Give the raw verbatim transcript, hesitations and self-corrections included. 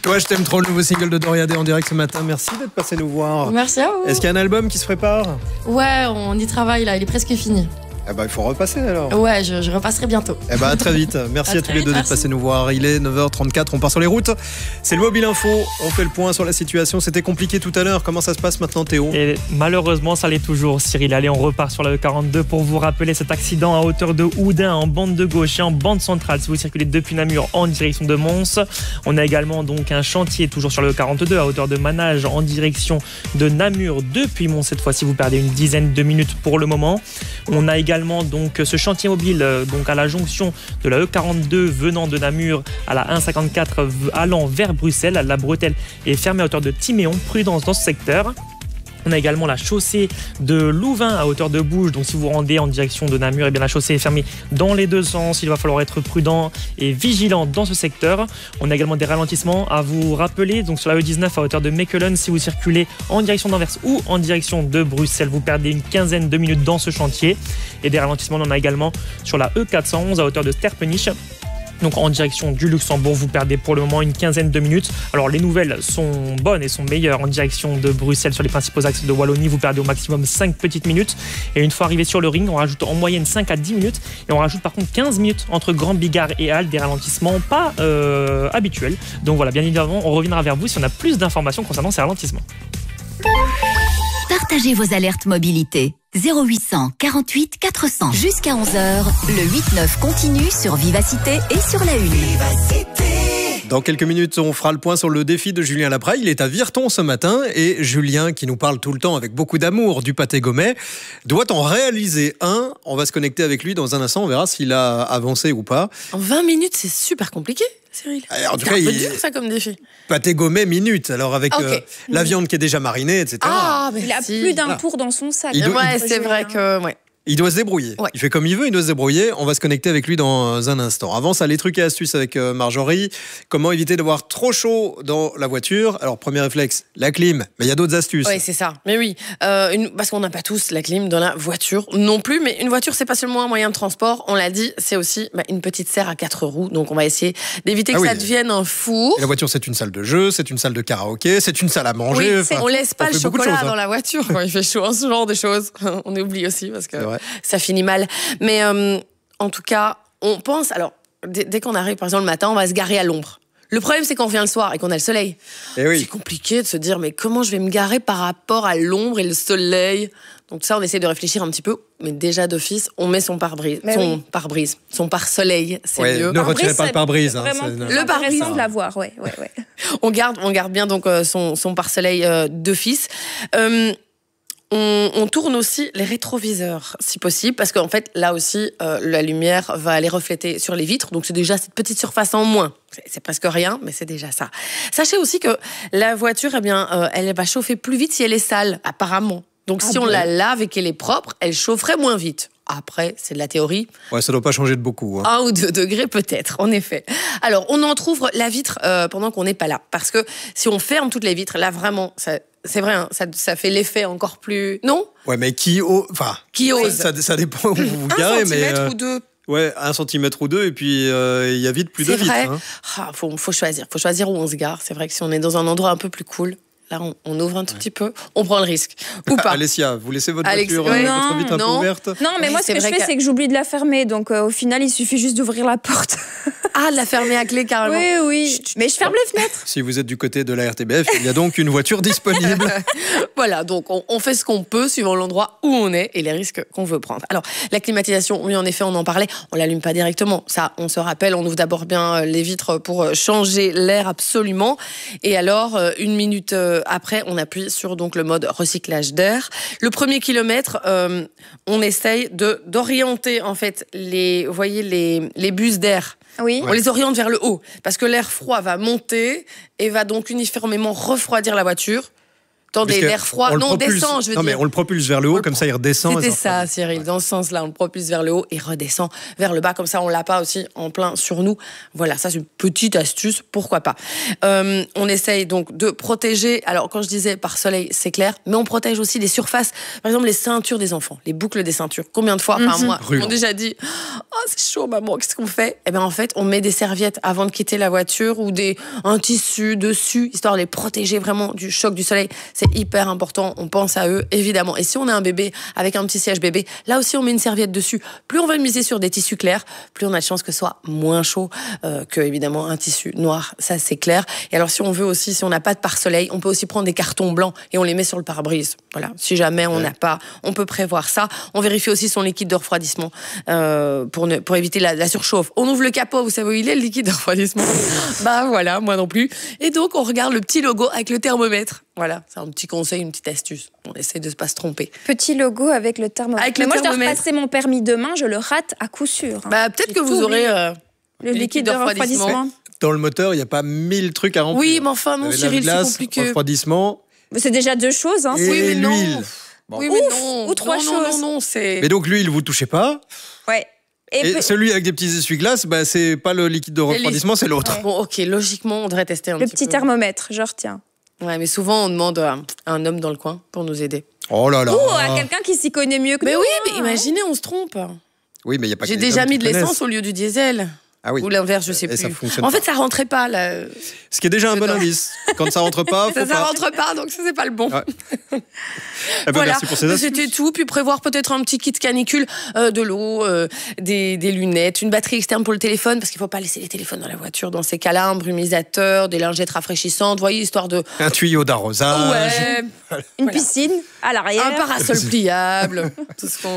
Toi, je t'aime trop, le nouveau single de Doria Day en direct ce matin. Merci d'être passé nous voir. Merci à vous. Est-ce qu'il y a un album qui se prépare? Ouais, on y travaille là, il est presque fini. Eh ben, il faut repasser alors. Ouais, je, je repasserai bientôt. Eh ben, à très vite. Merci à, à tous les deux d'être passés nous voir. Il est neuf heures trente-quatre, on part sur les routes. C'est le Mobile Info. On fait le point sur la situation. C'était compliqué tout à l'heure. Comment ça se passe maintenant, Théo? Et malheureusement, ça l'est toujours, Cyril. Allez, on repart sur la E quarante-deux pour vous rappeler cet accident à hauteur de Houdin en bande de gauche et en bande centrale. Si vous circulez depuis Namur en direction de Mons, on a également donc un chantier toujours sur la E quarante-deux à hauteur de Manage en direction de Namur depuis Mons. Cette fois-ci, vous perdez une dizaine de minutes pour le moment. On a également donc ce chantier mobile donc à la jonction de la E quarante-deux venant de Namur à la un cinquante-quatre allant vers Bruxelles. La bretelle est fermée à hauteur de Timéon. Prudence dans ce secteur. On a également la chaussée de Louvain à hauteur de Bouges. Donc si vous rendez en direction de Namur, eh bien la chaussée est fermée dans les deux sens. Il va falloir être prudent et vigilant dans ce secteur. On a également des ralentissements à vous rappeler. Donc sur la E dix-neuf à hauteur de Mechelen, si vous circulez en direction d'Anvers ou en direction de Bruxelles, vous perdez une quinzaine de minutes dans ce chantier. Et des ralentissements, on en a également sur la E quatre cent onze à hauteur de Sterpenich. Donc en direction du Luxembourg, vous perdez pour le moment une quinzaine de minutes. Alors les nouvelles sont bonnes et sont meilleures en direction de Bruxelles sur les principaux axes de Wallonie. Vous perdez au maximum cinq petites minutes. Et une fois arrivé sur le ring, on rajoute en moyenne cinq à dix minutes. Et on rajoute par contre quinze minutes entre Grand Bigard et Halle, des ralentissements pas euh, habituels. Donc voilà, bien évidemment, on reviendra vers vous si on a plus d'informations concernant ces ralentissements. Partagez vos alertes mobilité. zéro huit cent quarante-huit quatre cents. Jusqu'à onze heures, le huit neuf continue sur Vivacité et sur la Une. Dans quelques minutes, on fera le point sur le défi de Julien Lapraille. Il est à Virton ce matin et Julien, qui nous parle tout le temps avec beaucoup d'amour du pâté gomet, doit en réaliser un. On va se connecter avec lui dans un instant. On verra s'il a avancé ou pas. En vingt minutes, c'est super compliqué, Cyril. Alors, en tout c'est cas, un peu il... dur ça comme défi. Pâté gomet minute. Alors avec okay. euh, la viande qui est déjà marinée, et cetera. Ah, il a plus d'un pour dans son sac. Il doit, ouais, il... c'est vrai que... Ouais. Il doit se débrouiller. Ouais. Il fait comme il veut, il doit se débrouiller. On va se connecter avec lui dans un instant. Avant ça, les trucs et astuces avec Marjorie. Comment éviter d'avoir trop chaud dans la voiture? Alors, premier réflexe, la clim. Mais il y a d'autres astuces. Oui, c'est ça. Mais oui, euh, une... parce qu'on n'a pas tous la clim dans la voiture non plus. Mais une voiture, c'est pas seulement un moyen de transport. On l'a dit, c'est aussi bah, une petite serre à quatre roues. Donc, on va essayer d'éviter ah que oui. ça devienne un four. Et la voiture, c'est une salle de jeu, c'est une salle de karaoké, c'est une salle à manger. Oui, enfin, on laisse pas on le chocolat choses, hein. dans la voiture quand il fait chaud. Hein, ce genre de choses. On oublie aussi parce que ça finit mal. Mais euh, en tout cas, on pense... Alors, dès, dès qu'on arrive, par exemple, le matin, on va se garer à l'ombre. Le problème, c'est qu'on vient le soir et qu'on a le soleil. Et oui. C'est compliqué de se dire, mais comment je vais me garer par rapport à l'ombre et le soleil? Donc ça, on essaie de réfléchir un petit peu. Mais déjà, d'office, on met son pare-brise. Mais son oui. pare-brise. Son pare-soleil, c'est ouais, mieux. Ne retirez pas le pare-brise. Hein, vraiment le pare-brise de l'avoir, ouais, ouais, ouais. on, garde, on garde bien donc, euh, son, son pare-soleil euh, d'office. Euh, On, on tourne aussi les rétroviseurs, si possible, parce qu'en fait, là aussi, euh, la lumière va aller refléter sur les vitres. Donc, c'est déjà cette petite surface en moins. C'est, c'est presque rien, mais c'est déjà ça. Sachez aussi que la voiture, eh bien, euh, elle va chauffer plus vite si elle est sale, apparemment. Donc, ah si bon. on la lave et qu'elle est propre, elle chaufferait moins vite. Après, c'est de la théorie. Ouais, ça doit pas changer de beaucoup. Hein. Un ou deux degrés peut-être, en effet. Alors, on entrouvre la vitre euh, pendant qu'on n'est pas là. Parce que si on ferme toutes les vitres, là, vraiment, ça, c'est vrai, hein, ça, ça fait l'effet encore plus... Non ? Ouais, mais qui ose... Enfin, qui ose ça, ça dépend où vous vous garez, mais... Un centimètre ou deux. Ouais, un centimètre ou deux, et puis il euh, y a vite plus c'est de vitres. C'est vrai. Hein. Ah, faut, faut choisir. Faut choisir où on se gare. C'est vrai que si on est dans un endroit un peu plus cool... Là, on, on ouvre un tout ouais. petit peu, on prend le risque. Ou pas. Alessia, vous laissez votre Alex... voiture, ouais. votre vitre un peu ouverte? Non, mais oui, moi, ce que je fais, c'est que j'oublie de la fermer. Donc, euh, au final, il suffit juste d'ouvrir la porte. Ah, de la fermer à clé, carrément. Oui, oui. Chut, mais je ferme les fenêtres. Si vous êtes du côté de la R T B F, il y a donc une voiture disponible. Voilà, donc on, on fait ce qu'on peut suivant l'endroit où on est et les risques qu'on veut prendre. Alors, la climatisation, oui, en effet, on en parlait. On l'allume pas directement. Ça, on se rappelle, on ouvre d'abord bien les vitres pour changer l'air absolument. Et alors, une minute après, on appuie sur donc le mode recyclage d'air. Le premier kilomètre, euh, on essaye de d'orienter en fait les, vous voyez les les bus d'air. Oui. On ouais. les oriente vers le haut parce que l'air froid va monter et va donc uniformément refroidir la voiture. Attendez, l'air froid, non, propulse, descend, je veux non, dire. mais on le propulse vers le haut, comme ça il redescend. C'était ça, Cyril, dans ce sens-là, on le propulse vers le haut et redescend vers le bas, comme ça on l'a pas aussi en plein sur nous. Voilà, ça c'est une petite astuce, pourquoi pas. Euh, on essaye donc de protéger, alors quand je disais par soleil, c'est clair, mais on protège aussi les surfaces, par exemple les ceintures des enfants, les boucles des ceintures. Combien de fois, enfin Mhm. moi, Brûlant. on m'a déjà dit, oh c'est chaud maman, qu'est-ce qu'on fait? Eh bien en fait, on met des serviettes avant de quitter la voiture ou des, un tissu dessus, histoire de les protéger vraiment du choc du soleil. C'est hyper important. On pense à eux, évidemment. Et si on a un bébé avec un petit siège bébé, là aussi, on met une serviette dessus. Plus on va miser sur des tissus clairs, plus on a de chances que ce soit moins chaud euh, que, évidemment, un tissu noir. Ça, c'est clair. Et alors, si on veut aussi, si on n'a pas de pare-soleil, on peut aussi prendre des cartons blancs et on les met sur le pare-brise. Voilà. Si jamais on n'a pas, on peut prévoir ça. On vérifie aussi son liquide de refroidissement euh, pour, ne, pour éviter la, la surchauffe. On ouvre le capot, vous savez où il est, le liquide de refroidissement? Bah voilà, moi non plus. Et donc, on regarde le petit logo avec le thermomètre. Voilà, c'est un petit conseil, une petite astuce. On essaie de ne pas se tromper. Petit logo avec le thermomètre. Avec Mais le moi, je dois thermomètre. repasser mon permis demain, je le rate à coup sûr. hein. Bah, peut-être J'ai que vous tout aurez oublié. euh, le liquide de refroidissement. Dans le moteur, il n'y a pas mille trucs à remplir. Oui, mais enfin, non, Vous avez Cyril, c'est lave-glace, compliqué. refroidissement C'est déjà deux choses. Hein. et Oui, mais non. l'huile. Bon. Oui, mais Ouf, non. ou trois non, non, choses. non, non, c'est. Mais donc l'huile, vous touchez pas. Ouais. Et, Et peu- celui avec des petits essuie-glaces, bah, c'est pas le liquide de refroidissement, c'est l'autre. Ouais. Bon, ok, logiquement, on devrait tester un le petit, petit peu. thermomètre, je retiens. Ouais, mais souvent, on demande à un homme dans le coin pour nous aider. Oh là là. Ou à quelqu'un qui s'y connaît mieux que Mais nous. oui, hein. mais imaginez, on se trompe. Oui, mais il y a pas que J'ai les déjà hommes mis qui de l'essence connaissent. au lieu du diesel. Ah oui. Ou l'inverse, je sais Et plus. ça fonctionne En pas. fait, ça rentrait pas, là. Ce qui est déjà un bon Dedans. indice. Quand ça rentre pas, faut Ça, ça pas. rentre pas, donc ça, c'est pas le bon. Ouais. Eh ben, Voilà, merci pour ces astuces. c'était tout. Puis prévoir peut-être un petit kit canicule, euh, de l'eau, euh, des, des lunettes, une batterie externe pour le téléphone, parce qu'il faut pas laisser les téléphones dans la voiture. Dans ces cas-là, un brumisateur, des lingettes rafraîchissantes, vous voyez, histoire de... Un tuyau d'arrosage. Ouais, Une Voilà. piscine à l'arrière. un parasol pliable, tout ce qu'on